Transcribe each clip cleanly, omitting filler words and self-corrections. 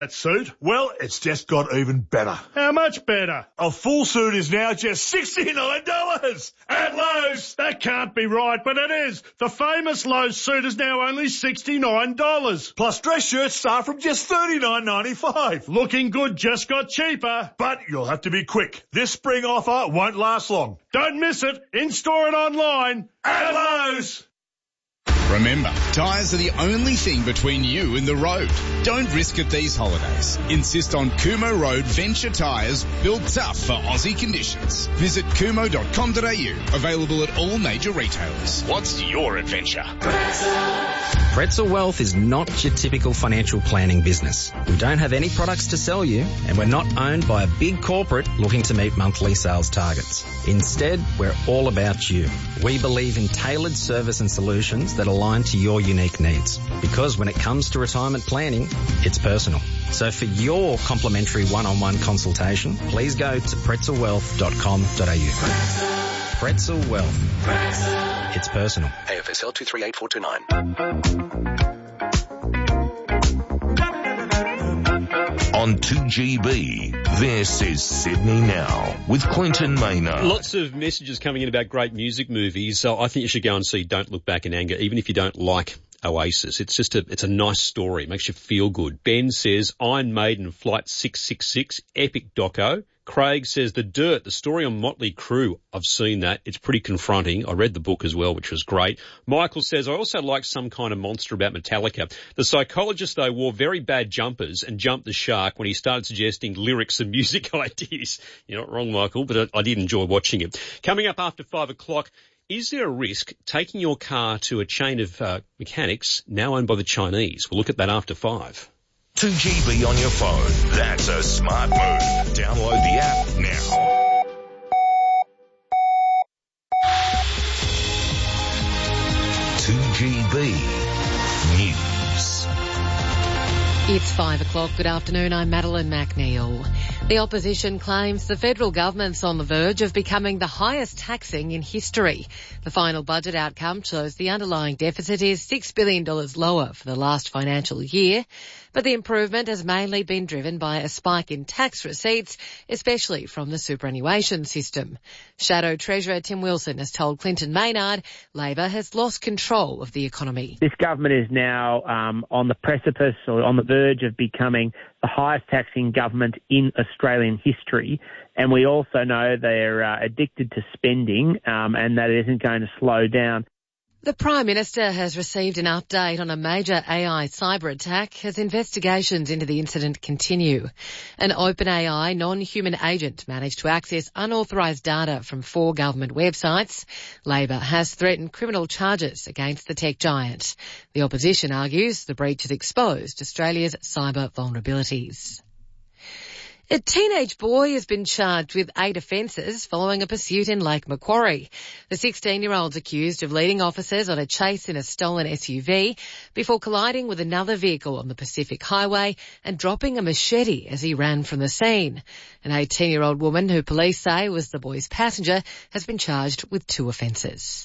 That suit? Well, it's just got even better. How much better? A full suit is now just $69 at Lowe's. That can't be right, but it is. The famous Lowe's suit is now only $69. Plus dress shirts start from just $39.95. Looking good just got cheaper. But you'll have to be quick. This spring offer won't last long. Don't miss it. In-store and online. At Lowe's. Remember, tyres are the only thing between you and the road. Don't risk it these holidays. Insist on Kumo Road Venture tyres, built tough for Aussie conditions. Visit kumo.com.au. Available at all major retailers. What's your adventure? Pretzel Wealth is not your typical financial planning business. We don't have any products to sell you, and we're not owned by a big corporate looking to meet monthly sales targets. Instead, we're all about you. We believe in tailored service and solutions that align to your unique needs. Because when it comes to retirement planning, it's personal. So for your complimentary one-on-one consultation, please go to pretzelwealth.com.au. Pretzel Wealth. It's personal. AFSL 238429. On 2GB, this is Sydney Now with Clinton Maynard. Lots of messages coming in about great music movies, so I think you should go and see Don't Look Back in Anger, even if you don't like Oasis. It's a nice story. It makes you feel good. Ben says Iron Maiden Flight 666, epic doco. Craig says The Dirt, the story on Motley Crue. I've seen that. It's pretty confronting. I read the book as well, which was great. Michael says, I also like Some Kind of Monster about Metallica. The psychologist, though, wore very bad jumpers and jumped the shark when he started suggesting lyrics and music ideas. You're not wrong, Michael, but I did enjoy watching it. Coming up after 5 o'clock, is there a risk taking your car to a chain of mechanics now owned by the Chinese? We'll look at that after 5. 2GB on your phone. That's a smart move. Download the app now. News. It's 5 o'clock. Good afternoon. I'm Madeline McNeil. The opposition claims the federal government's on the verge of becoming the highest taxing in history. The final budget outcome shows the underlying deficit is $6 billion lower for the last financial year. But the improvement has mainly been driven by a spike in tax receipts, especially from the superannuation system. Shadow Treasurer Tim Wilson has told Clinton Maynard Labor has lost control of the economy. This government is now on the precipice or on the verge of becoming the highest taxing government in Australian history. And we also know they're addicted to spending and that it isn't going to slow down. The Prime Minister has received an update on a major AI cyber attack as investigations into the incident continue. An OpenAI non-human agent managed to access unauthorised data from 4 government websites. Labor has threatened criminal charges against the tech giant. The opposition argues the breach has exposed Australia's cyber vulnerabilities. A teenage boy has been charged with 8 offences following a pursuit in Lake Macquarie. The 16-year-old's accused of leading officers on a chase in a stolen SUV before colliding with another vehicle on the Pacific Highway and dropping a machete as he ran from the scene. An 18-year-old woman who police say was the boy's passenger has been charged with 2 offences.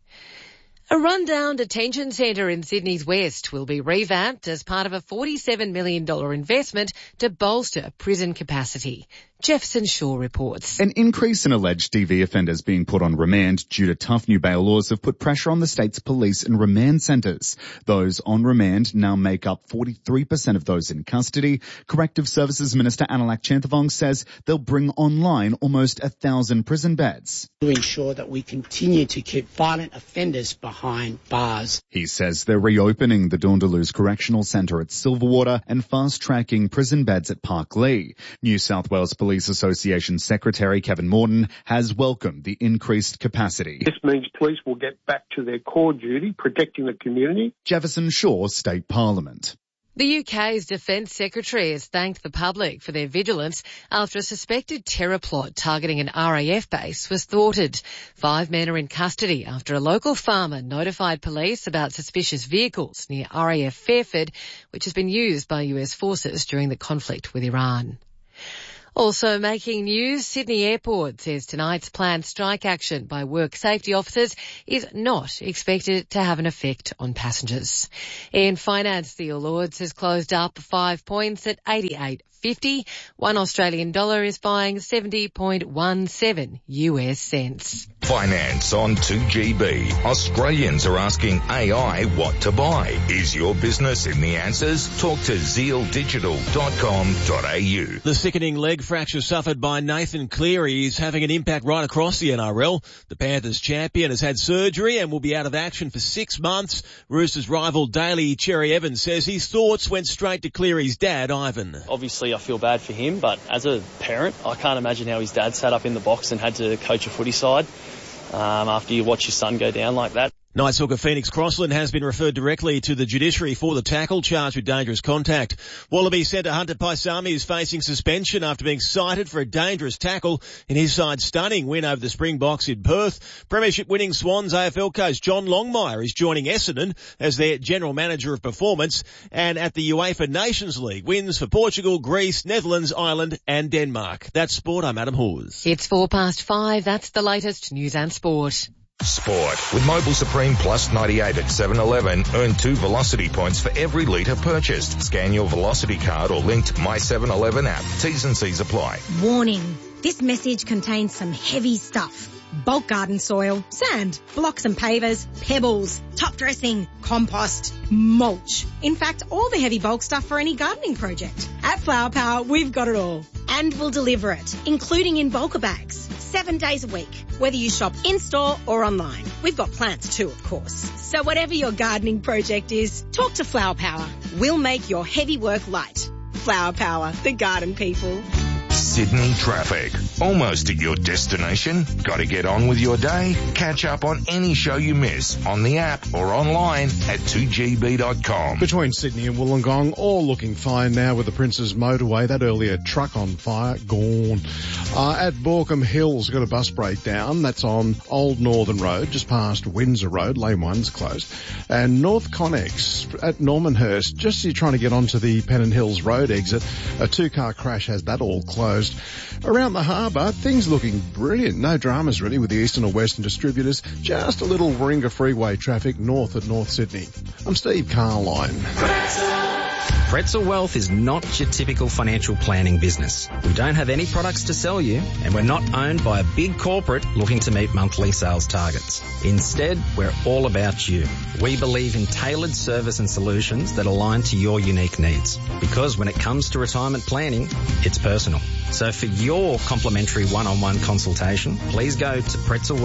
A rundown detention centre in Sydney's West will be revamped as part of a $47 million investment to bolster prison capacity. Jefferson Shaw reports. An increase in alleged DV offenders being put on remand due to tough new bail laws have put pressure on the state's police and remand centres. Those on remand now make up 43% of those in custody. Corrective Services Minister Analak Chanthavong says they'll bring online almost 1,000 prison beds. To ensure that we continue to keep violent offenders behind bars. He says they're reopening the Dawndalu's Correctional Centre at Silverwater and fast-tracking prison beds at Parklee. New South Wales Police Association Secretary Kevin Morton has welcomed the increased capacity. This means police will get back to their core duty, protecting the community. Jefferson Shaw, State Parliament. The UK's Defence Secretary has thanked the public for their vigilance after a suspected terror plot targeting an RAF base was thwarted. 5 men are in custody after a local farmer notified police about suspicious vehicles near RAF Fairford, which has been used by US forces during the conflict with Iran. Also making news, Sydney Airport says tonight's planned strike action by work safety officers is not expected to have an effect on passengers. In finance, the All Ords has closed up 5 points at 88.50. $1 Australian dollar is buying 70.17 US cents. Finance on 2GB. Australians are asking AI what to buy. Is your business in the answers? Talk to zealdigital.com.au. The sickening leg fracture suffered by Nathan Cleary is having an impact right across the NRL. The Panthers champion has had surgery and will be out of action for 6 months. Roosters rival Daly Cherry Evans says his thoughts went straight to Cleary's dad, Ivan. Obviously I feel bad for him, but as a parent, I can't imagine how his dad sat up in the box and had to coach a footy side after you watch your son go down like that. Knights hooker Phoenix Crossland has been referred directly to the judiciary for the tackle charged with dangerous contact. Wallaby centre Hunter Paisami is facing suspension after being cited for a dangerous tackle in his side's stunning win over the Springboks in Perth. Premiership winning Swans AFL coach John Longmire is joining Essendon as their general manager of performance. And at the UEFA Nations League, wins for Portugal, Greece, Netherlands, Ireland and Denmark. That's sport. I'm Adam Hawes. It's 5:04. That's the latest news and sport. Sport. With Mobile Supreme Plus 98 at 7-Eleven, earn 2 Velocity points for every litre purchased. Scan your Velocity card or link to My 7-Eleven app. T's and C's apply. Warning. This message contains some heavy stuff. Bulk garden soil, sand, blocks and pavers, pebbles, top dressing, compost, mulch. In fact, all the heavy bulk stuff for any gardening project. At Flower Power, we've got it all. And we'll deliver it, including in bulker bags, 7 days a week, whether you shop in-store or online. We've got plants too, of course. So whatever your gardening project is, talk to Flower Power. We'll make your heavy work light. Flower Power, the garden people. Sydney traffic. Almost at your destination? Got to get on with your day? Catch up on any show you miss on the app or online at 2gb.com. Between Sydney and Wollongong, all looking fine now with the Princes Motorway. That earlier truck on fire, gone. At Borkham Hills, got a bus breakdown. That's on Old Northern Road, just past Windsor Road. Lane 1's closed. And North Connex at Normanhurst, just as you're trying to get onto the Pennant Hills Road exit, a 2-car crash has that all closed. Around the harbour, things looking brilliant. No dramas really with the eastern or western distributors. Just a little Warringah Freeway traffic north at North Sydney. I'm Steve Carline. Pretzel Wealth is not your typical financial planning business. We don't have any products to sell you, and we're not owned by a big corporate looking to meet monthly sales targets. Instead, we're all about you. We believe in tailored service and solutions that align to your unique needs. Because when it comes to retirement planning, it's personal. So for your complimentary one-on-one consultation, please go to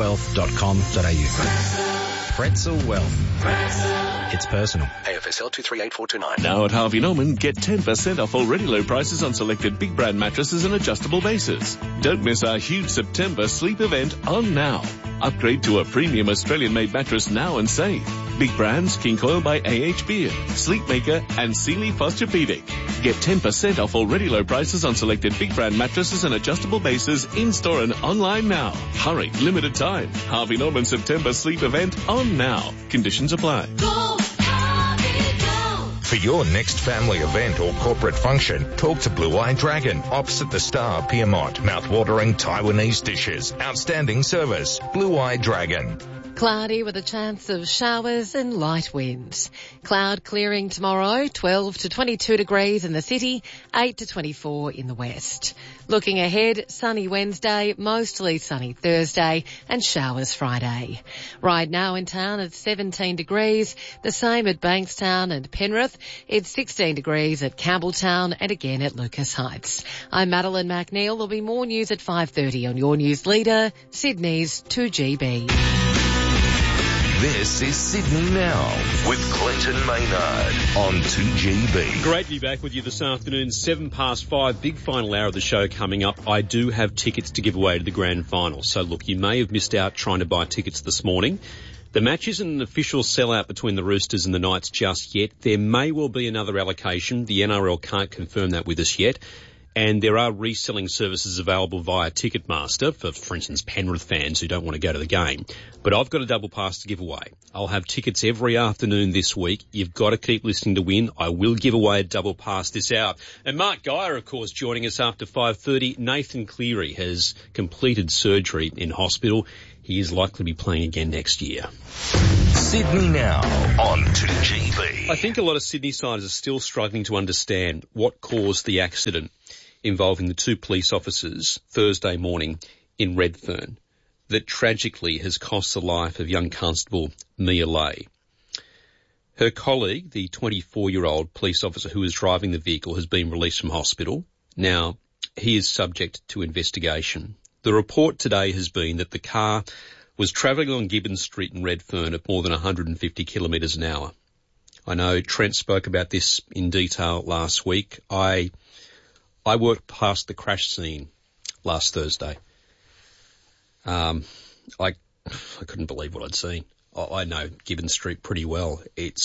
pretzelwealth.com.au. Pretzel Wealth. It's personal. AFSL 238429. Now at Harvey Norman, get 10% off already low prices on selected big brand mattresses and adjustable bases. Don't miss our huge September sleep event on now. Upgrade to a premium Australian-made mattress now and save. Big brands, King Coil by AH Beard, Sleepmaker and Sealy Posturepedic. Get 10% off already low prices on selected big brand mattresses and adjustable bases in-store and online now. Hurry, limited time. Harvey Norman September sleep event on now. Conditions apply. For your next family event or corporate function, talk to Blue Eye Dragon, opposite the Star, Piermont. Mouth-watering Taiwanese dishes. Outstanding service. Blue Eye Dragon. Cloudy with a chance of showers and light winds. Cloud clearing tomorrow, 12 to 22 degrees in the city, 8 to 24 in the west. Looking ahead, sunny Wednesday, mostly sunny Thursday and showers Friday. Right now in town it's 17 degrees, the same at Bankstown and Penrith. It's 16 degrees at Campbelltown and again at Lucas Heights. I'm Madeline McNeil. There'll be more news at 5:30 on your news leader, Sydney's 2GB. This is Sydney Now with Clinton Maynard on 2GB. Great to be back with you this afternoon, 5:07, big final hour of the show coming up. I do have tickets to give away to the grand final. So look, you may have missed out trying to buy tickets this morning. The match isn't an official sellout between the Roosters and the Knights just yet. There may well be another allocation. The NRL can't confirm that with us yet. And there are reselling services available via Ticketmaster for instance, Penrith fans who don't want to go to the game. But I've got a double pass to give away. I'll have tickets every afternoon this week. You've got to keep listening to win. I will give away a double pass this hour. And Mark Geyer, of course, joining us after 5:30. Nathan Cleary has completed surgery in hospital. He is likely to be playing again next year. Sydney Now on 2GB. I think a lot of Sydney-siders are still struggling to understand what caused the accident involving the two police officers Thursday morning in Redfern that tragically has cost the life of young Constable Mia Lay. Her colleague, the 24-year-old police officer who was driving the vehicle, has been released from hospital. Now, he is subject to investigation. The report today has been that the car was travelling on Gibbon Street in Redfern at more than 150 kilometres an hour. I know Trent spoke about this in detail last week. I worked past the crash scene last Thursday. I couldn't believe what I'd seen. I know Gibbon Street pretty well. It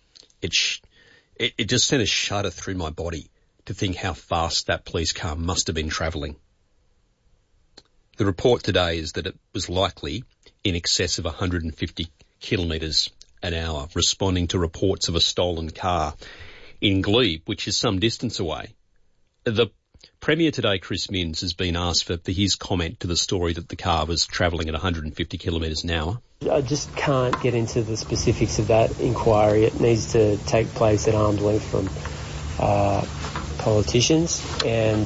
just sent a shudder through my body to think how fast that police car must have been travelling. The report today is that it was likely in excess of 150 kilometres an hour, responding to reports of a stolen car in Glebe, which is some distance away. The Premier today, Chris Minns, has been asked for his comment to the story that the car was travelling at 150 kilometres an hour. I just can't get into the specifics of that inquiry. It needs to take place at arm's length from politicians, and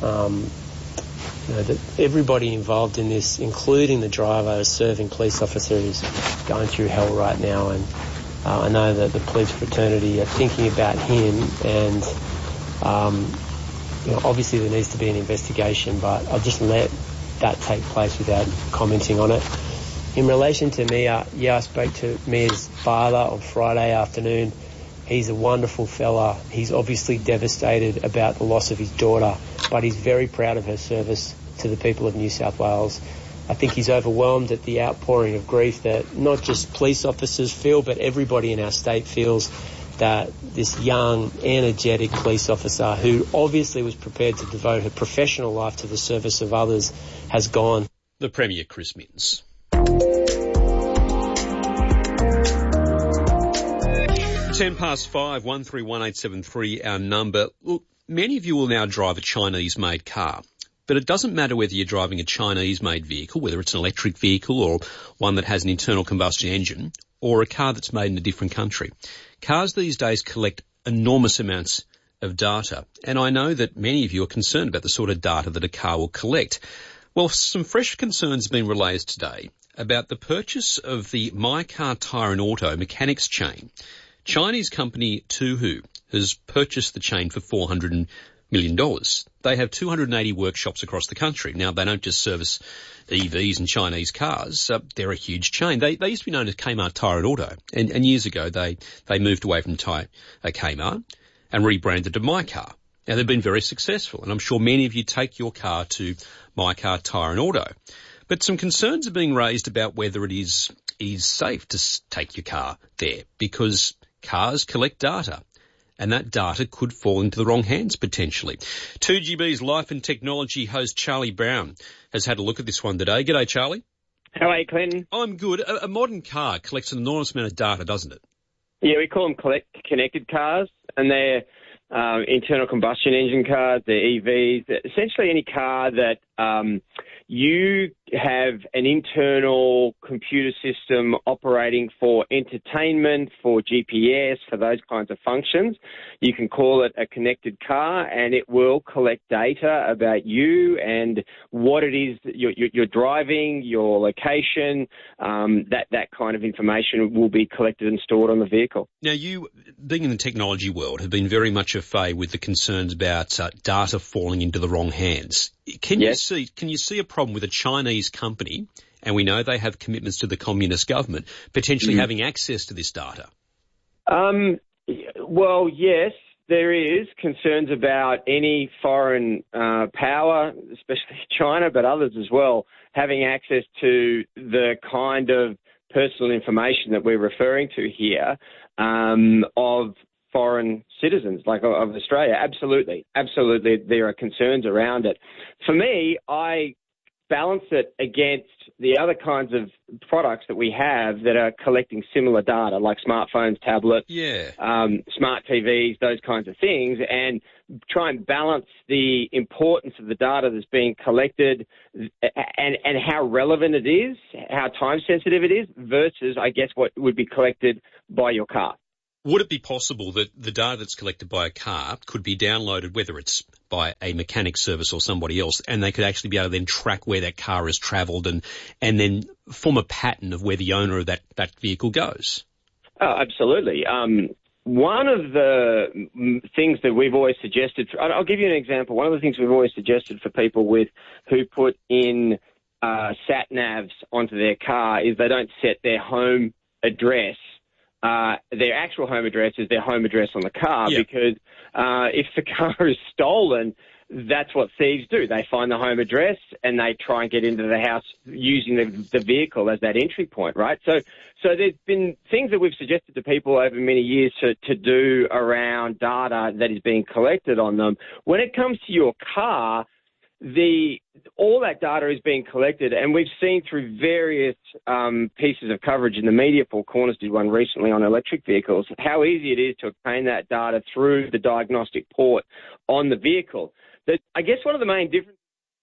that everybody involved in this, including the driver, a serving police officer, is going through hell right now. And I know that the police fraternity are thinking about him, and obviously there needs to be an investigation, but I'll just let that take place without commenting on it. In relation to Mia, I spoke to Mia's father on Friday afternoon. He's a wonderful fella. He's obviously devastated about the loss of his daughter, but he's very proud of her service to the people of New South Wales. I think he's overwhelmed at the outpouring of grief that not just police officers feel, but everybody in our state feels, that this young, energetic police officer who obviously was prepared to devote her professional life to the service of others has gone. The Premier, Chris Minns. 5:10, 131873, our number. Look, many of you will now drive a Chinese-made car, but it doesn't matter whether you're driving a Chinese-made vehicle, whether it's an electric vehicle or one that has an internal combustion engine, or a car that's made in a different country. Cars these days collect enormous amounts of data, and I know that many of you are concerned about the sort of data that a car will collect. Well, some fresh concerns have been raised today about the purchase of the My Car Tyre and Auto mechanics chain. Chinese company Tuhu has purchased the chain for $400 million. They have 280 workshops across the country. Now, they don't just service EVs and Chinese cars. They're a huge chain. They used to be known as Kmart Tyre and Auto. And years ago, they moved away from Kmart and rebranded to My Car. Now, they've been very successful, and I'm sure many of you take your car to My Car Tyre and Auto. But some concerns are being raised about whether it is safe to take your car there, because cars collect data, and that data could fall into the wrong hands potentially. 2GB's Life and Technology host Charlie Brown has had a look at this one today. G'day, Charlie. How are you, Clinton? I'm good. A modern car collects an enormous amount of data, doesn't it? Yeah, we call them connected cars, and they're internal combustion engine cars, they're EVs, essentially any car that you have an internal computer system operating for entertainment, for GPS, for those kinds of functions. You can call it a connected car, and it will collect data about you and what it is that you're driving, your location. That kind of information will be collected and stored on the vehicle. Now, you, being in the technology world, have been very much afraid with the concerns about data falling into the wrong hands. Can you see a problem with a Chinese company, and we know they have commitments to the communist government, potentially having access to this data? Well, yes, there is concerns about any foreign power, especially China, but others as well, having access to the kind of personal information that we're referring to here of foreign citizens, like of Australia. Absolutely. There are concerns around it. For me, I balance it against the other kinds of products that we have that are collecting similar data, like smartphones, tablets, smart TVs, those kinds of things, and try and balance the importance of the data that's being collected and how relevant it is, how time sensitive it is, versus, I guess, what would be collected by your car. Would it be possible that the data that's collected by a car could be downloaded, whether it's by a mechanic service or somebody else, and they could actually be able to then track where that car has travelled and then form a pattern of where the owner of that vehicle goes? Oh, absolutely. One of the things that we've always suggested, I'll give you an example. One of the things we've always suggested for people who put in sat navs onto their car is they don't set their home address. Their actual home address is their home address on the car, because if the car is stolen, that's what thieves do. They find the home address and they try and get into the house using the vehicle as that entry point, right? So there's been things that we've suggested to people over many years to do around data that is being collected on them. When it comes to your car, all that data is being collected, and we've seen through various pieces of coverage in the media. Four Corners did one recently on electric vehicles, how easy it is to obtain that data through the diagnostic port on the vehicle. I guess one of the main differences...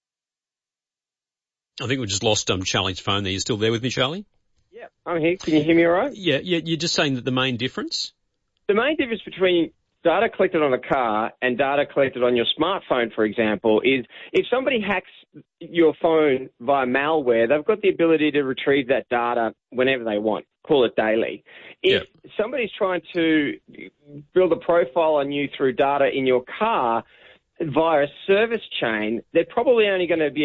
I think we just lost Charlie's phone there. You still there with me, Charlie? Yeah, I'm here. Can you hear me all right? Yeah, you're just saying that the main difference? The main difference between data collected on a car and data collected on your smartphone, for example, is if somebody hacks your phone via malware, they've got the ability to retrieve that data whenever they want, call it daily. If somebody's trying to build a profile on you through data in your car via a service chain, they're probably only going to be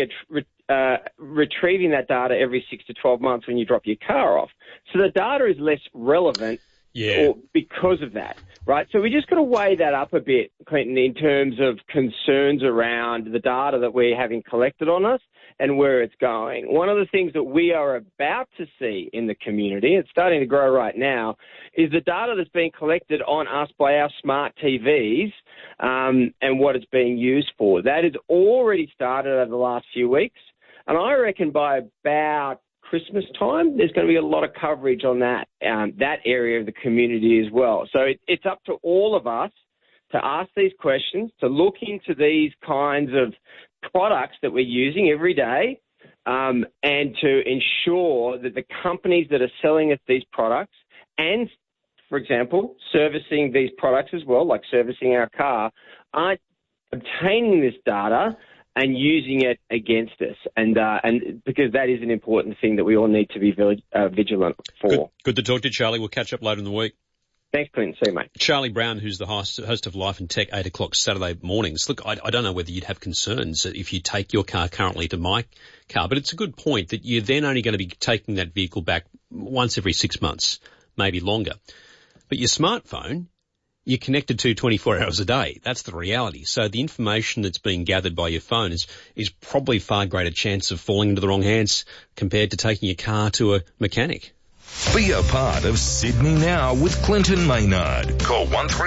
retrieving that data every 6 to 12 months when you drop your car off. So the data is less relevant because of that, right? So we just got to weigh that up a bit, Clinton, in terms of concerns around the data that we're having collected on us and where it's going. One of the things that we are about to see in the community, it's starting to grow right now, is the data that's being collected on us by our smart TVs and what it's being used for. That has already started over the last few weeks, and I reckon by about Christmas time, there's going to be a lot of coverage on that area of the community as well. So it's up to all of us to ask these questions, to look into these kinds of products that we're using every day, and to ensure that the companies that are selling us these products and, for example, servicing these products as well, like servicing our car, aren't obtaining this data and using it against us, and because that is an important thing that we all need to be vigilant for. Good to talk to you, Charlie. We'll catch up later in the week. Thanks, Clinton. See you, mate. Charlie Brown, who's the host of Life and Tech, 8 o'clock Saturday mornings. Look, I don't know whether you'd have concerns if you take your car currently to my car, but it's a good point that you're then only going to be taking that vehicle back once every 6 months, maybe longer. But your smartphone, you're connected to 24 hours a day. That's the reality. So the information that's being gathered by your phone is probably far greater chance of falling into the wrong hands compared to taking your car to a mechanic. Be a part of Sydney Now with Clinton Maynard. Call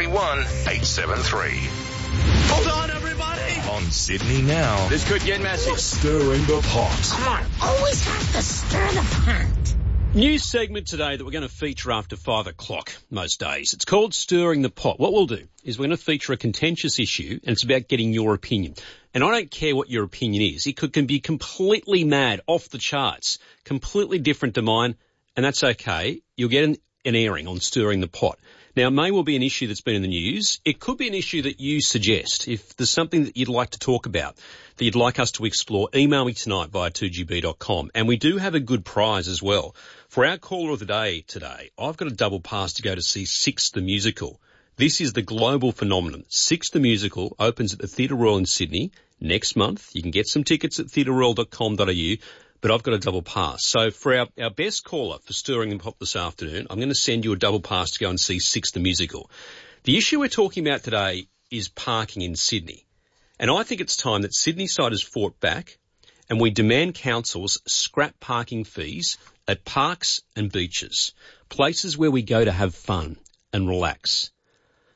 131-873. Hold on, everybody! On Sydney Now. This could get messy. Stirring the pot. Come on, always have to stir the pot. News segment today that we're going to feature after 5 o'clock most days. It's called Stirring the Pot. What we'll do is we're going to feature a contentious issue, and it's about getting your opinion. And I don't care what your opinion is. It can be completely mad, off the charts, completely different to mine, and that's okay. You'll get an airing on Stirring the Pot. Now, it may well be an issue that's been in the news. It could be an issue that you suggest. If there's something that you'd like to talk about, that you'd like us to explore, email me tonight via 2GB.com. And we do have a good prize as well. For our caller of the day today, I've got a double pass to go to see Six the Musical. This is the global phenomenon. Six the Musical opens at the Theatre Royal in Sydney next month. You can get some tickets at theatreroyal.com.au. But I've got a double pass. So for our best caller for Stirring the Pot this afternoon, I'm going to send you a double pass to go and see Six the Musical. The issue we're talking about today is parking in Sydney. And I think it's time that Sydney side has fought back and we demand councils scrap parking fees at parks and beaches, places where we go to have fun and relax.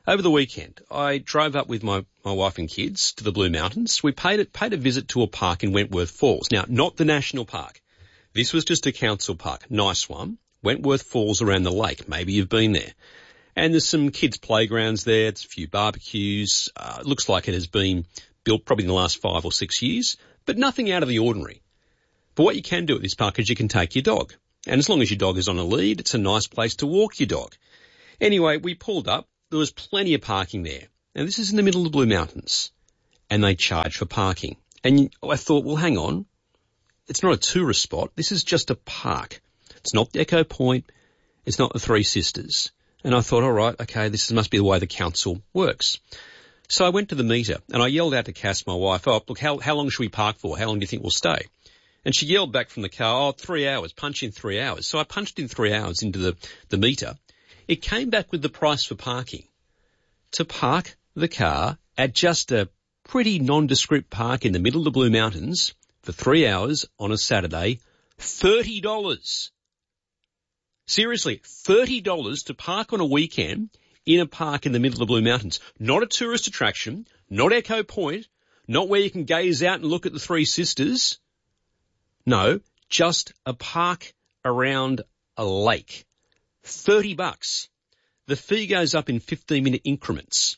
Over the weekend, I drove up with my wife and kids to the Blue Mountains. We paid a visit to a park in Wentworth Falls. Now, not the national park. This was just a council park. Nice one. Wentworth Falls around the lake. Maybe you've been there. And there's some kids' playgrounds there. There's a few barbecues. It looks like it has been built probably in the last 5 or 6 years, but nothing out of the ordinary. But what you can do at this park is you can take your dog. And as long as your dog is on a lead, it's a nice place to walk your dog. Anyway, we pulled up. There was plenty of parking there. Now, this is in the middle of the Blue Mountains, and they charge for parking. And I thought, well, hang on. It's not a tourist spot. This is just a park. It's not the Echo Point. It's not the Three Sisters. And I thought, all right, okay, this must be the way the council works. So I went to the meter, and I yelled out to Cass, my wife, oh, look, how long should we park for? How long do you think we'll stay? And she yelled back from the car, 3 hours, punch in 3 hours. So I punched in 3 hours into the meter. It came back with the price for parking. To park the car at just a pretty nondescript park in the middle of the Blue Mountains for 3 hours on a Saturday, $30. Seriously, $30 to park on a weekend in a park in the middle of the Blue Mountains. Not a tourist attraction, not Echo Point, not where you can gaze out and look at the Three Sisters. No, just a park around a lake. $30. The fee goes up in 15-minute increments.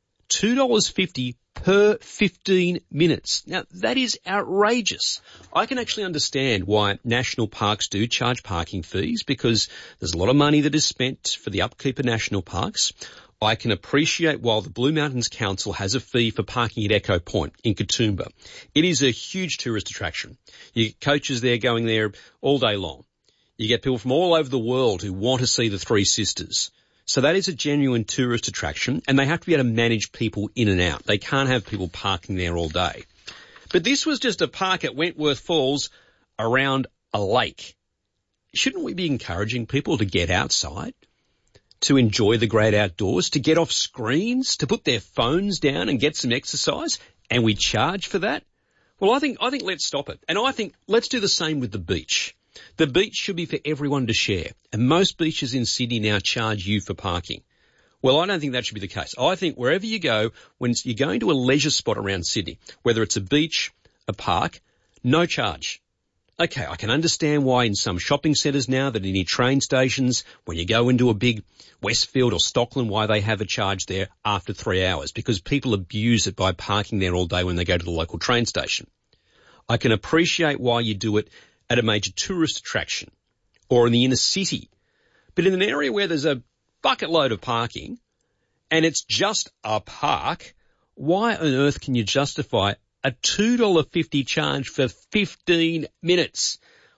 $2.50 per 15 minutes. Now, that is outrageous. I can actually understand why national parks do charge parking fees because there's a lot of money that is spent for the upkeep of national parks. I can appreciate while the Blue Mountains Council has a fee for parking at Echo Point in Katoomba. It is a huge tourist attraction. You get coaches there going there all day long. You get people from all over the world who want to see the Three Sisters. So that is a genuine tourist attraction, and they have to be able to manage people in and out. They can't have people parking there all day. But this was just a park at Wentworth Falls around a lake. Shouldn't we be encouraging people to get outside, to enjoy the great outdoors, to get off screens, to put their phones down and get some exercise, and we charge for that? Well, I think let's stop it. And I think let's do the same with the beach. The beach should be for everyone to share, and most beaches in Sydney now charge you for parking. Well, I don't think that should be the case. I think wherever you go, when you're going to a leisure spot around Sydney, whether it's a beach, a park, no charge. Okay, I can understand why in some shopping centres now that are near train stations, when you go into a big Westfield or Stockland, why they have a charge there after 3 hours, because people abuse it by parking there all day when they go to the local train station. I can appreciate why you do it at a major tourist attraction or in the inner city. But in an area where there's a bucket load of parking and it's just a park, why on earth can you justify a $2.50 charge for 15 minutes?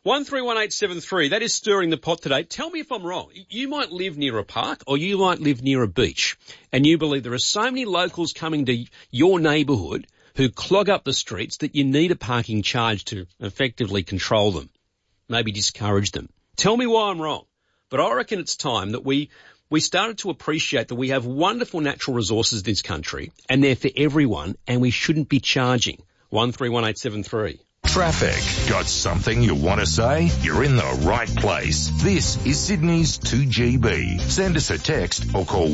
131873, that is stirring the pot today. Tell me if I'm wrong. You might live near a park or you might live near a beach and you believe there are so many locals coming to your neighbourhood who clog up the streets that you need a parking charge to effectively control them, maybe discourage them. Tell me why I'm wrong. But I reckon it's time that we started to appreciate that we have wonderful natural resources in this country and they're for everyone and we shouldn't be charging. 131873. Traffic. Got something you want to say? You're in the right place. This is Sydney's 2GB. Send us a text or call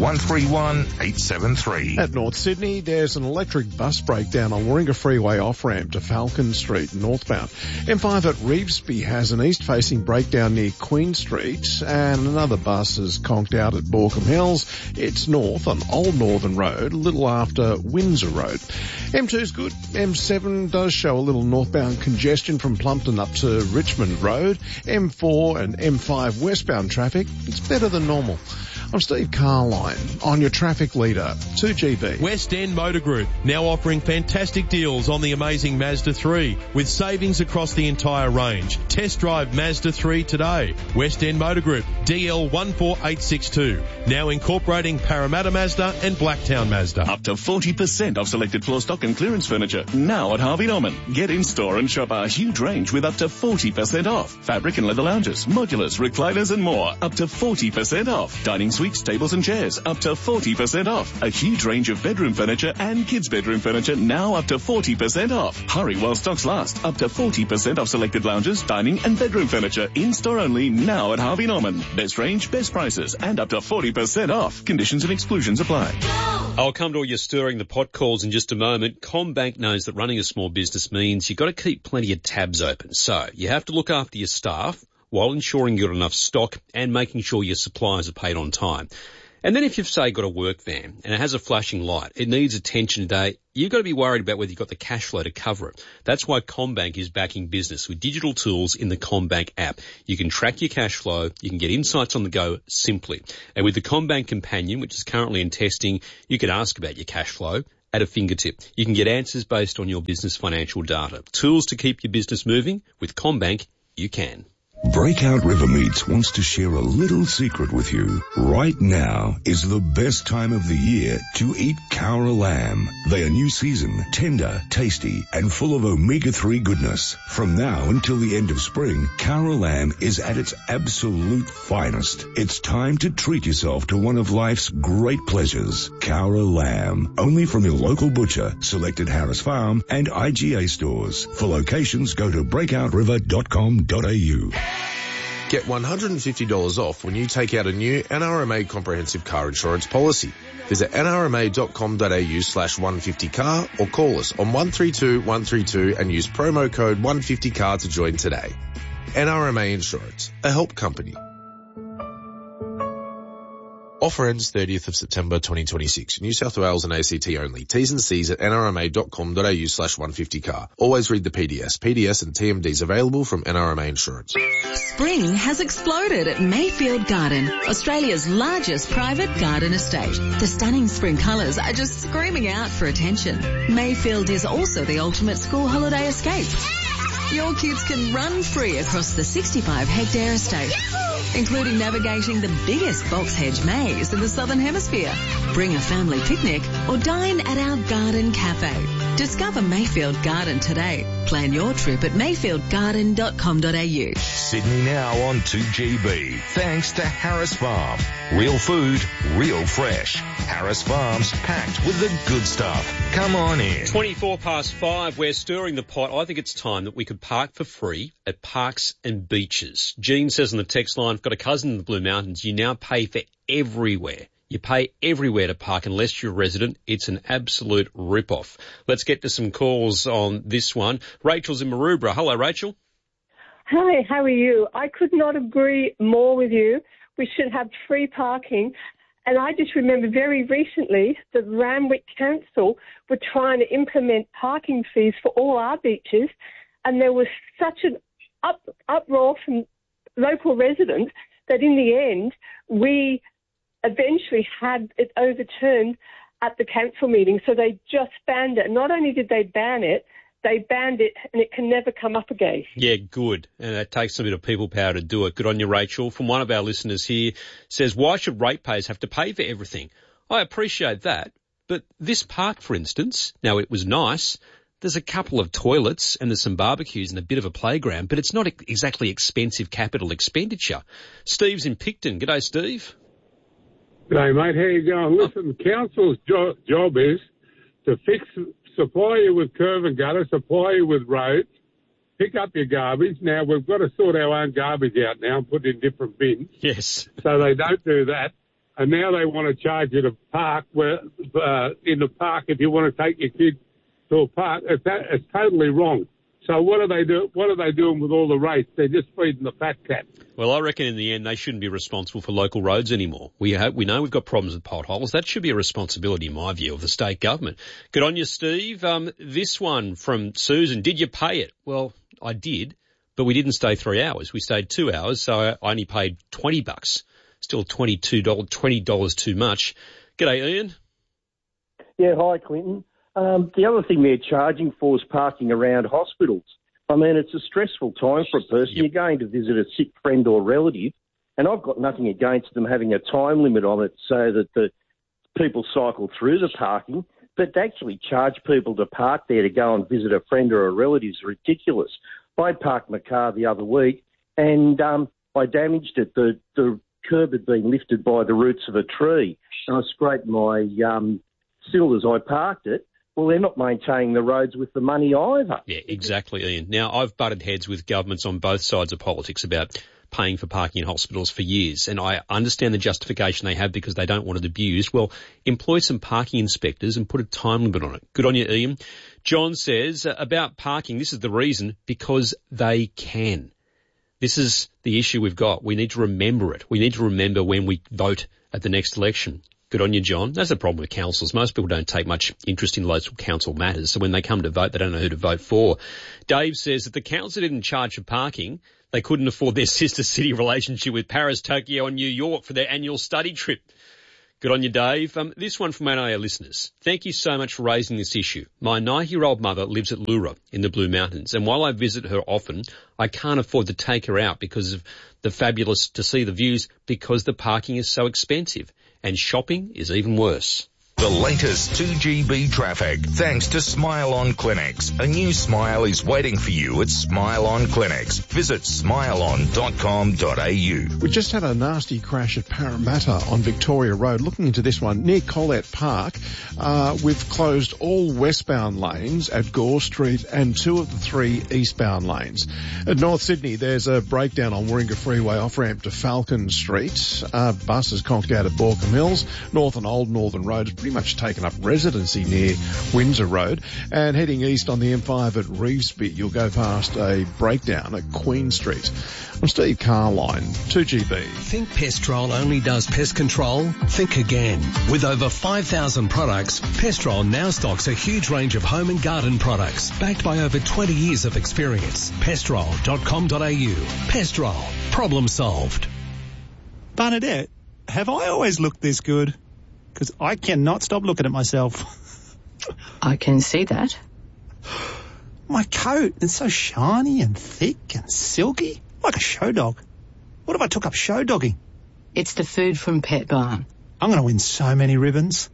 131873. At North Sydney, there's an electric bus breakdown on Warringah Freeway off-ramp to Falcon Street northbound. M5 at Revesby has an east-facing breakdown near Queen Street, and another bus is conked out at Borkham Hills. It's north on Old Northern Road, a little after Windsor Road. M2's good. M7 does show a little northbound congestion from Plumpton up to Richmond Road. M4 and M5 westbound traffic, it's better than normal. I'm Steve Carline on your traffic leader, 2GB. West End Motor Group, now offering fantastic deals on the amazing Mazda 3 with savings across the entire range. Test drive Mazda 3 today. West End Motor Group, DL 14862. Now incorporating Parramatta Mazda and Blacktown Mazda. Up to 40% off selected floor stock and clearance furniture. Now at Harvey Norman. Get in store and shop our huge range with up to 40% off. Fabric and leather lounges, modulars, recliners and more. Up to 40% off. Dining suites, tables and chairs, up to 40% off. A huge range of bedroom furniture and kids' bedroom furniture now up to 40% off. Hurry while stocks last. Up to 40% off selected lounges, dining and bedroom furniture. In-store only now at Harvey Norman. Best range, best prices and up to 40% off. Conditions and exclusions apply. I'll come to all your stirring the pot calls in just a moment. CommBank knows that running a small business means you've got to keep plenty of tabs open. So you have to look after your staff while ensuring you've got enough stock and making sure your suppliers are paid on time. And then if you've, say, got a work van and it has a flashing light, it needs attention today, you've got to be worried about whether you've got the cash flow to cover it. That's why CommBank is backing business with digital tools in the CommBank app. You can track your cash flow, you can get insights on the go simply. And with the CommBank Companion, which is currently in testing, you can ask about your cash flow at a fingertip. You can get answers based on your business financial data. Tools to keep your business moving. With CommBank, you can. Breakout River Meats wants to share a little secret with you. Right now is the best time of the year to eat Cowra lamb. They are new season, tender, tasty, and full of omega-3 goodness. From now until the end of spring, Cowra lamb is at its absolute finest. It's time to treat yourself to one of life's great pleasures. Cowra lamb. Only from your local butcher, selected Harris Farm, and IGA stores. For locations, go to breakoutriver.com.au. Get $150 off when you take out a new NRMA comprehensive car insurance policy. Visit nrma.com.au/150car or call us on 132 132 and use promo code 150car to join today. NRMA Insurance, a help company. Offer ends 30th of September 2026. New South Wales and ACT only. T's and C's at nrma.com.au/150car. Always read the PDS. PDS and TMDs available from NRMA Insurance. Spring has exploded at Mayfield Garden, Australia's largest private garden estate. The stunning spring colours are just screaming out for attention. Mayfield is also the ultimate school holiday escape. Your kids can run free across the 65-hectare estate, including navigating the biggest box hedge maze in the Southern Hemisphere. Bring a family picnic or dine at our garden cafe. Discover Mayfield Garden today. Plan your trip at mayfieldgarden.com.au. Sydney now on 2GB. Thanks to Harris Farm. Real food, real fresh. Harris Farms, packed with the good stuff. Come on in. 5:24, we're stirring the pot. I think it's time that we could park for free at parks and beaches. Jean says on the text line, I've got a cousin in the Blue Mountains. You now pay for everywhere. You pay everywhere to park unless you're a resident. It's an absolute rip-off. Let's get to some calls on this one. Rachel's in Maroubra. Hello, Rachel. Hi, how are you? I could not agree more with you. We should have free parking. And I just remember very recently the Randwick Council were trying to implement parking fees for all our beaches, and there was such an uproar from local residents that in the end we eventually had it overturned at the council meeting. So they just banned it. Not only did they ban it, they banned it and it can never come up again. Yeah, good. And it takes a bit of people power to do it. Good on you, Rachel. From one of our listeners here says, why should ratepayers have to pay for everything? I appreciate that. But this park, for instance, now it was nice. There's a couple of toilets and there's some barbecues and a bit of a playground, but it's not exactly expensive capital expenditure. Steve's in Picton. G'day, Steve. G'day, mate. How you going? Listen, the council's job is to supply you with curb and gutter, supply you with roads, pick up your garbage. Now, we've got to sort our own garbage out now and put it in different bins. Yes. So they don't do that. And now they want to charge you to park in the park if you want to take your kids to a park. It's totally wrong. So what are they doing with all the rates? They're just feeding the fat cat. Well, I reckon in the end they shouldn't be responsible for local roads anymore. We know we've got problems with potholes. That should be a responsibility, in my view, of the state government. Good on you, Steve. This one from Susan. Did you pay it? Well, I did, but we didn't stay 3 hours. We stayed 2 hours, so I only paid $20. Still $20 too much. G'day, Ian. Yeah, hi, Clinton. The other thing they're charging for is parking around hospitals. I mean, it's a stressful time for a person. Yep. You're going to visit a sick friend or relative, and I've got nothing against them having a time limit on it so that the people cycle through the parking, but to actually charge people to park there to go and visit a friend or a relative is ridiculous. I parked my car the other week, and I damaged it. The curb had been lifted by the roots of a tree. And I scraped my sill as I parked it. Well, they're not maintaining the roads with the money either. Yeah, exactly, Ian. Now, I've butted heads with governments on both sides of politics about paying for parking in hospitals for years, and I understand the justification they have because they don't want it abused. Well, employ some parking inspectors and put a time limit on it. Good on you, Ian. John says, about parking, this is the reason, because they can. This is the issue we've got. We need to remember it. We need to remember when we vote at the next election. Good on you, John. That's the problem with councils. Most people don't take much interest in local council matters, so when they come to vote, they don't know who to vote for. Dave says that the council didn't charge for parking. They couldn't afford their sister city relationship with Paris, Tokyo and New York for their annual study trip. Good on you, Dave. This one from one of our listeners. Thank you so much for raising this issue. My 90-year-old mother lives at Lura in the Blue Mountains, and while I visit her often, I can't afford to take her out because of the fabulous to see the views because the parking is so expensive. And shopping is even worse. The latest 2GB traffic, thanks to Smile On Clinics. A new smile is waiting for you at Smile On Clinics. Visit smileon.com.au. We just had a nasty crash at Parramatta on Victoria Road. Looking into this one, near Collette Park, we've closed all westbound lanes at Gore Street and 2 of the 3 eastbound lanes. At North Sydney, there's a breakdown on Warringah Freeway off-ramp to Falcon Street. Bus is conked out at Borkham Hills. North and Old Northern Road is pretty much taken up residency near Windsor Road. And heading east on the M5 at Revesby, you'll go past a breakdown at Queen Street. I'm Steve Carline, 2GB. Think Pestrol only does pest control? Think again. With over 5,000 products, Pestrol now stocks a huge range of home and garden products, backed by over 20 years of experience. Pestrol.com.au. Pestrol. Problem solved. Bernadette, have I always looked this good? Because I cannot stop looking at myself. I can see that. My coat is so shiny and thick and silky, like a show dog. What if I took up show dogging? It's the food from Pet Barn. I'm going to win so many ribbons.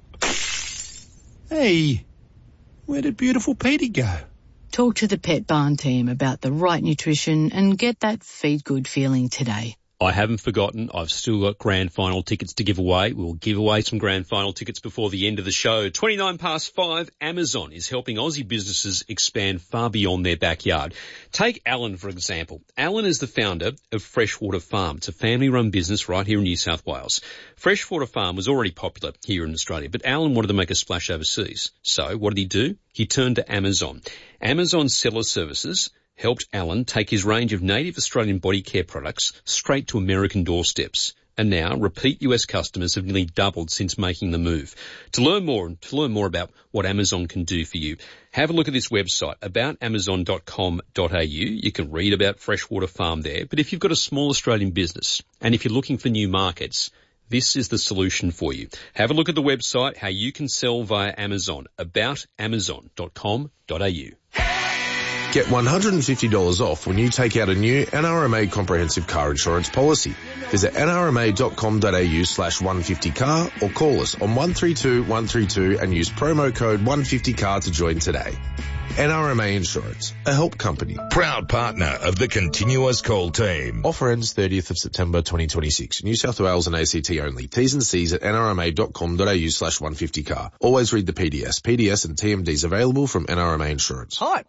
Hey, where did beautiful Petey go? Talk to the Pet Barn team about the right nutrition and get that feed good feeling today. I haven't forgotten. I've still got grand final tickets to give away. We'll give away some grand final tickets before the end of the show. 5:29, Amazon is helping Aussie businesses expand far beyond their backyard. Take Alan, for example. Alan is the founder of Freshwater Farm. It's a family-run business right here in New South Wales. Freshwater Farm was already popular here in Australia, but Alan wanted to make a splash overseas. So what did he do? He turned to Amazon. Amazon Seller Services helped Alan take his range of native Australian body care products straight to American doorsteps. And now repeat US customers have nearly doubled since making the move. To learn more about what Amazon can do for you, have a look at this website, aboutamazon.com.au. You can read about Freshwater Farm there. But if you've got a small Australian business and if you're looking for new markets, this is the solution for you. Have a look at the website, how you can sell via Amazon, aboutamazon.com.au. Get $150 off when you take out a new NRMA comprehensive car insurance policy. Visit nrma.com.au/150car or call us on 132 132 and use promo code 150car to join today. NRMA Insurance, a help company. Proud partner of the Continuous Call team. Offer ends 30th of September 2026. New South Wales and ACT only. T's and C's at nrma.com.au/150car. Always read the PDS. PDS and TMDs available from NRMA Insurance. Hype.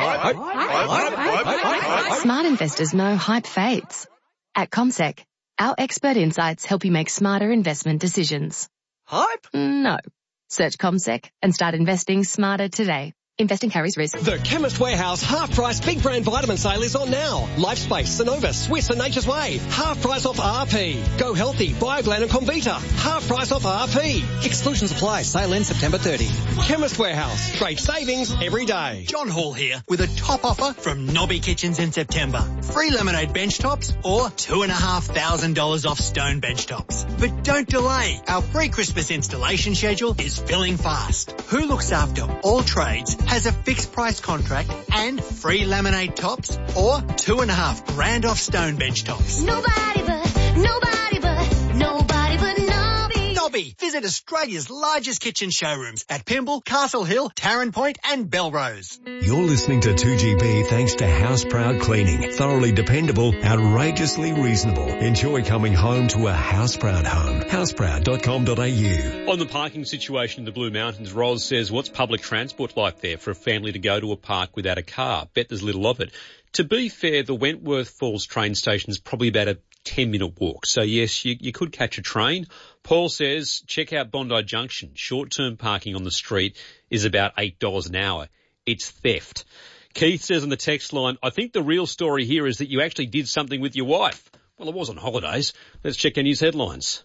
Smart investors know hype fades. At CommSec, our expert insights help you make smarter investment decisions. Hype? No. Search CommSec and start investing smarter today. Investing carries risk. The Chemist Warehouse half-price big brand vitamin sale is on now. Lifespace, Sonova, Swiss and Nature's Way. Half price off RP. Go Healthy, BioGlan and Comvita. Half price off RP. Exclusions apply. Sale ends September 30. Chemist Warehouse. Great savings every day. John Hall here with a top offer from Nobby Kitchens in September. Free laminate bench tops or $2,500 off stone bench tops. But don't delay. Our pre-Christmas installation schedule is filling fast. Who looks after all trades has a fixed price contract and free laminate tops or $2,500 off stone bench tops. Nobody but Nobby. Nobby. Visit Australia's largest kitchen showrooms at Pymble, Castle Hill, Tarrant Point and Belrose. You're listening to 2GB thanks to Houseproud Cleaning. Thoroughly dependable, outrageously reasonable. Enjoy coming home to a Houseproud home. Houseproud.com.au. On the parking situation in the Blue Mountains, Roz says, what's public transport like there for a family to go to a park without a car? Bet there's little of it. To be fair, the Wentworth Falls train station is probably about a 10-minute walk. So, yes, you could catch a train. Paul says, check out Bondi Junction. Short-term parking on the street is about $8 an hour. It's theft. Keith says on the text line, I think the real story here is that you actually did something with your wife. Well, I was on holidays. Let's check our news headlines.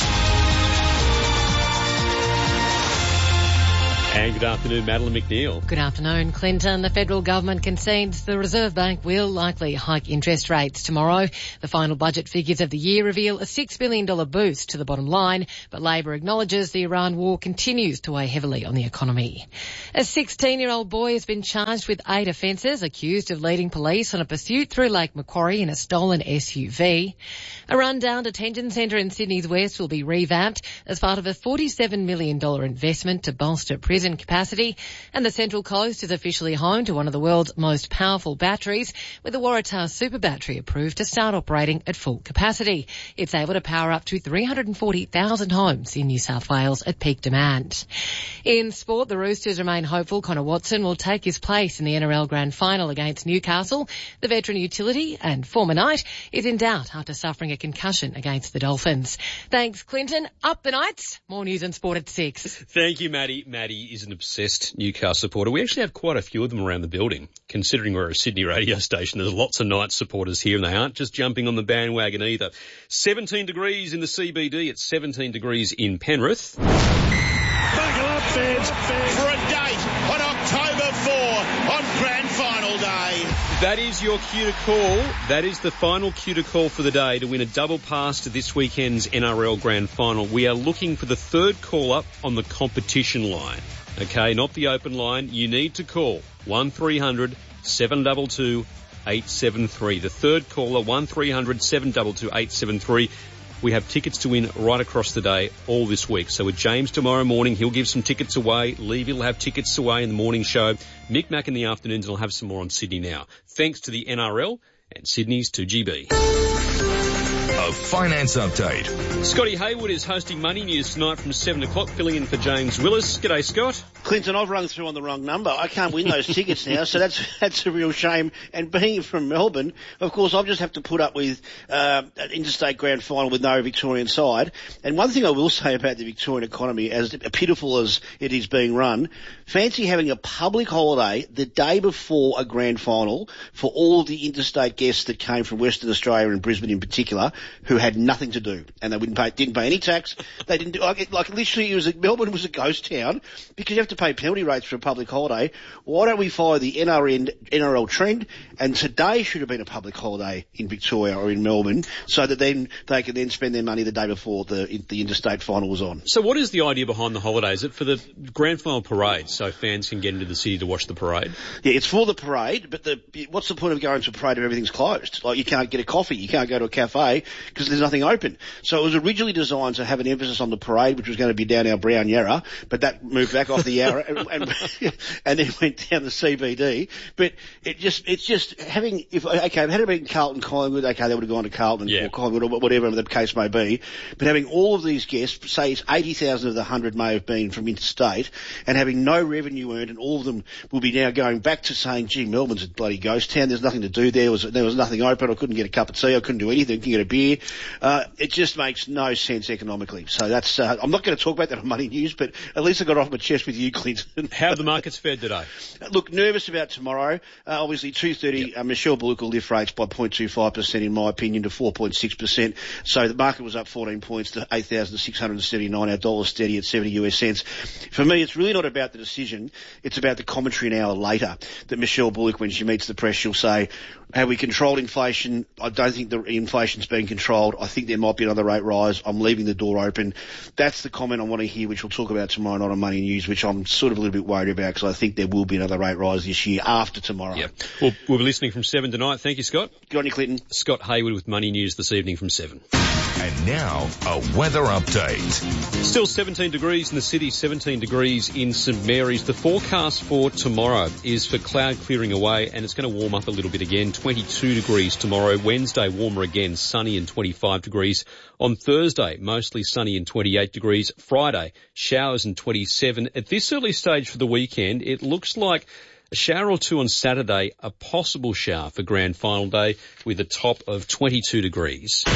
And good afternoon, Madeline McNeil. Good afternoon, Clinton. The federal government concedes the Reserve Bank will likely hike interest rates tomorrow. The final budget figures of the year reveal a $6 billion boost to the bottom line, but Labor acknowledges the Iran war continues to weigh heavily on the economy. A 16-year-old boy has been charged with 8 offences, accused of leading police on a pursuit through Lake Macquarie in a stolen SUV. A rundown detention centre in Sydney's West will be revamped as part of a $47 million investment to bolster prison capacity, and the Central Coast is officially home to one of the world's most powerful batteries, with the Waratah Super Battery approved to start operating at full capacity. It's able to power up to 340,000 homes in New South Wales at peak demand. In sport, the Roosters remain hopeful Connor Watson will take his place in the NRL Grand Final against Newcastle. The veteran utility and former Knight is in doubt after suffering a concussion against the Dolphins. Thanks, Clinton. Up the Knights. More news and sport at 6. Thank you, Maddie. Maddie is an obsessed Newcastle supporter. We actually have quite a few of them around the building. Considering we're a Sydney radio station, there's lots of Knights supporters here, and they aren't just jumping on the bandwagon either. 17 degrees in the CBD. It's 17 degrees in Penrith. Buckle up, fans, for a date on October 4 on Grand Final Day. That is your cue to call. That is the final cue to call for the day to win a double pass to this weekend's NRL Grand Final. We are looking for the third call-up on the competition line. Okay, not the open line. You need to call 1300 722 873. The third caller, 1300 722 873. We have tickets to win right across the day all this week. So with James tomorrow morning, he'll give some tickets away. Levy will have tickets away in the morning show. Mick Mack in the afternoons, and I'll have some more on Sydney Now. Thanks to the NRL and Sydney's 2GB. A finance update. Scotty Hayward is hosting Money News tonight from 7 o'clock, filling in for James Willis. G'day, Scott. Clinton, I've rung through on the wrong number. I can't win those tickets now, so that's a real shame. And being from Melbourne, of course, I'll just have to put up with an interstate grand final with no Victorian side. And one thing I will say about the Victorian economy, as pitiful as it is being run, fancy having a public holiday the day before a grand final for all of the interstate guests that came from Western Australia and Brisbane in particular, who had nothing to do, and they didn't pay any tax. They didn't do, like literally, Melbourne was a ghost town because you have to pay penalty rates for a public holiday. Why don't we follow the NRL trend? And today should have been a public holiday in Victoria or in Melbourne, so that then they can then spend their money the day before the interstate final was on. So what is the idea behind the holiday? Is it for the grand final parade, so fans can get into the city to watch the parade? Yeah, it's for the parade, but what's the point of going to a parade if everything's closed? Like, you can't get a coffee, you can't go to a cafe because there's nothing open. So it was originally designed to have an emphasis on the parade, which was going to be down our Brown Yarra, but that moved back off the Yarra and then went down the CBD. But it's just having, had it been Carlton, Collingwood, okay, they would have gone to Carlton or Collingwood or whatever the case may be. But having all of these guests, say it's 80,000 of the 100 may have been from interstate, and having no revenue earned, and all of them will be now going back to saying, gee, Melbourne's a bloody ghost town, there's nothing to do there was nothing open, I couldn't get a cup of tea, I couldn't do anything, couldn't get a beer. It just makes no sense economically. So that's, I'm not going to talk about that on Money News, but at least I got off my chest with you, Clinton. How have the markets fared today? Look, nervous about tomorrow. Obviously 2:30, Michelle Bullock will lift rates by 0.25% in my opinion to 4.6%. So the market was up 14 points to 8,679, our dollar steady at 70 US cents. For me, it's really not about the decision. It's about the commentary an hour later that Michelle Bullock, when she meets the press, she'll say, have we controlled inflation? I don't think the inflation's been controlled. I think there might be another rate rise. I'm leaving the door open. That's the comment I want to hear, which we'll talk about tomorrow night on Money News, which I'm sort of a little bit worried about because I think there will be another rate rise this year after tomorrow. Yep. We'll be listening from 7 tonight. Thank you, Scott. Good on you, Clinton. Scott Hayward with Money News this evening from 7. And now, a weather update. Still 17 degrees in the city, 17 degrees in St Mary's. The forecast for tomorrow is for cloud clearing away, and it's going to warm up a little bit again. 22 degrees tomorrow. Wednesday, warmer again, sunny and 25 degrees. On Thursday, mostly sunny and 28 degrees. Friday, showers and 27. At this early stage for the weekend, it looks like a shower or two on Saturday, a possible shower for grand final day with a top of 22 degrees.